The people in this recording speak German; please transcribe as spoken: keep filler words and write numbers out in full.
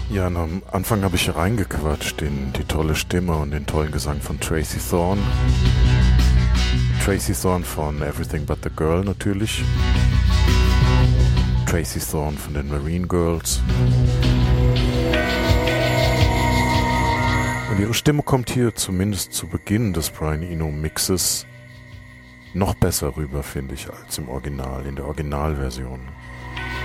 Ja, und am Anfang habe ich reingequatscht in die tolle Stimme und den tollen Gesang von Tracy Thorn. Tracy Thorn von Everything But the Girl natürlich. Tracy Thorn von den Marine Girls. Und ihre Stimme kommt hier zumindest zu Beginn des Brian Eno Mixes noch besser rüber, finde ich, als im Original, in der Originalversion.